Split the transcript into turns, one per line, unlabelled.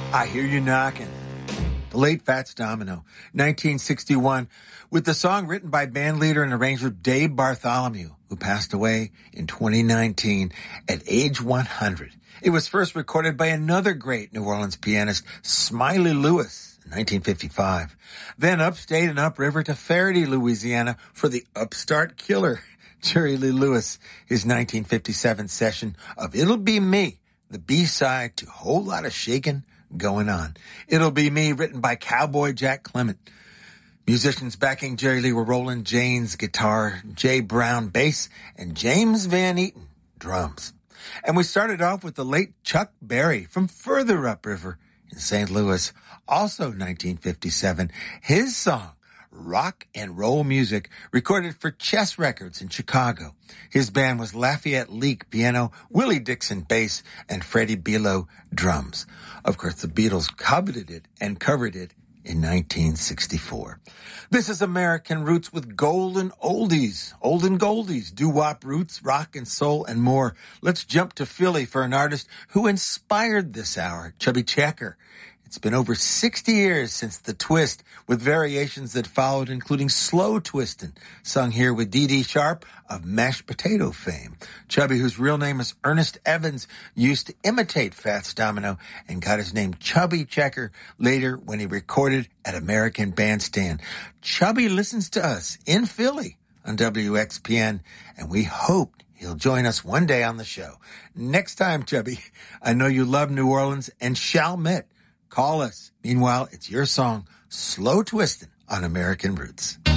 I Hear You Knocking. The late Fats Domino, 1961, with the song written by bandleader and arranger Dave Bartholomew, who passed away in 2019 at age 100. It was first recorded by another great New Orleans pianist, Smiley Lewis, in 1955. Then upstate and upriver to Faraday, Louisiana, for the upstart killer, Jerry Lee Lewis, his 1957 session of It'll Be Me, the B-side to Whole Lotta Shakin' Going On. It'll Be Me, written by Cowboy Jack Clement. Musicians backing Jerry Lee were Roland Janes, guitar, Jay Brown, bass, and James Van Eaton, drums. And we started off with the late Chuck Berry from further upriver in St. Louis, also 1957. His song, Rock and Roll Music, recorded for Chess Records in Chicago. His band was Lafayette Leak, piano, Willie Dixon, bass, and Freddie Below, drums. Of course, the Beatles coveted it and covered it in 1964. This is American Roots with golden oldies, doo-wop roots, rock and soul, and more. Let's jump to Philly for an artist who inspired this hour, Chubby Checker. It's been over 60 years since the twist, with variations that followed, including Slow Twistin', sung here with Dee Dee Sharp of Mashed Potato fame. Chubby, whose real name is Ernest Evans, used to imitate Fats Domino and got his name Chubby Checker later when he recorded at American Bandstand. Chubby listens to us in Philly on WXPN, and we hope he'll join us one day on the show. Next time, Chubby, I know you love New Orleans and Chalmette. Call us. Meanwhile, it's your song, Slow Twistin' on American Roots.